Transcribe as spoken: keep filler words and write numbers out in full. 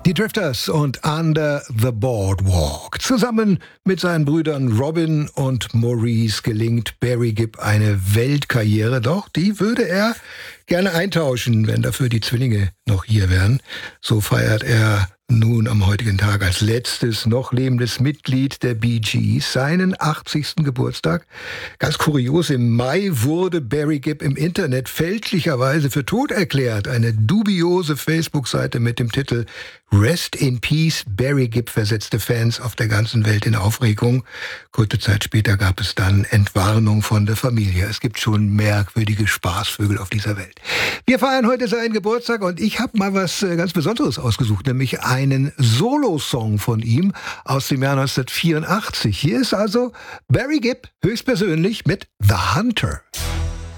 Die Drifters und Under the Boardwalk. Zusammen mit seinen Brüdern Robin und Maurice gelingt Barry Gibb eine Weltkarriere. Doch die würde er gerne eintauschen, wenn dafür die Zwillinge noch hier wären. So feiert er nun am heutigen Tag als letztes noch lebendes Mitglied der Bee Gees seinen achtzigsten Geburtstag. Ganz kurios, im Mai wurde Barry Gibb im Internet fälschlicherweise für tot erklärt. Eine dubiose Facebook-Seite mit dem Titel Rest in Peace Barry Gibb versetzte Fans auf der ganzen Welt in Aufregung. Kurze Zeit später gab es dann Entwarnung von der Familie. Es gibt schon merkwürdige Spaßvögel auf dieser Welt. Wir feiern heute seinen Geburtstag und ich habe mal was ganz Besonderes ausgesucht, nämlich einen Solo-Song von ihm aus dem Jahr neunzehnhundertvierundachtzig. Hier ist also Barry Gibb höchstpersönlich mit The Hunter.